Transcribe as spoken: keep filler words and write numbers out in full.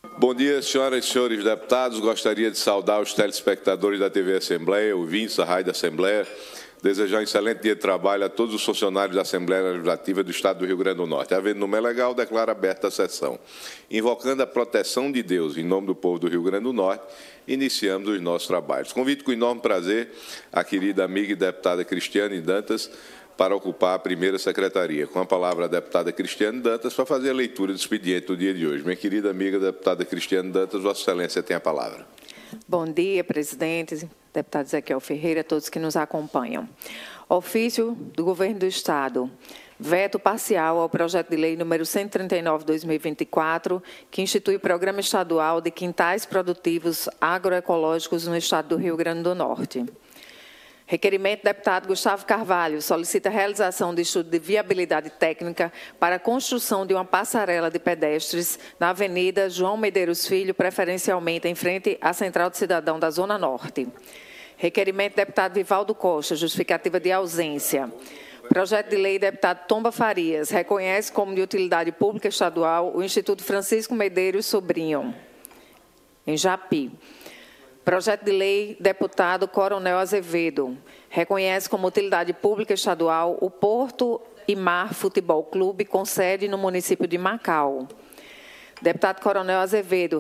Bom dia, senhoras e senhores deputados. Gostaria de saudar os telespectadores da T V Assembleia, ouvintes da Rádio Assembleia, desejar um excelente dia de trabalho a todos os funcionários da Assembleia Legislativa do Estado do Rio Grande do Norte. Havendo número legal, declaro aberta a sessão. Invocando a proteção de Deus em nome do povo do Rio Grande do Norte, iniciamos os nossos trabalhos. Convido com enorme prazer a querida amiga e deputada Cristiane Dantas para ocupar a primeira secretaria. Com a palavra a deputada Cristiane Dantas para fazer a leitura do expediente do dia de hoje. Minha querida amiga deputada Cristiane Dantas, Vossa Excelência tem a palavra. Bom dia, presidente, deputado Ezequiel Ferreira, todos que nos acompanham. Ofício do Governo do Estado. Veto parcial ao projeto de lei número cento e trinta e nove, dois mil e vinte e quatro, que institui o Programa Estadual de Quintais Produtivos Agroecológicos no Estado do Rio Grande do Norte. Requerimento do deputado Gustavo Carvalho solicita a realização de estudo de viabilidade técnica para a construção de uma passarela de pedestres na Avenida João Medeiros Filho, preferencialmente em frente à Central de Cidadão da Zona Norte. Requerimento do deputado Vivaldo Costa, justificativa de ausência. Projeto de lei, deputado Tomba Farias, reconhece como de utilidade pública estadual o Instituto Francisco Medeiros Sobrinho, em Japi. Projeto de lei, deputado Coronel Azevedo, reconhece como utilidade pública estadual o Porto e Mar Futebol Clube, com sede no município de Macau. Deputado Coronel Azevedo,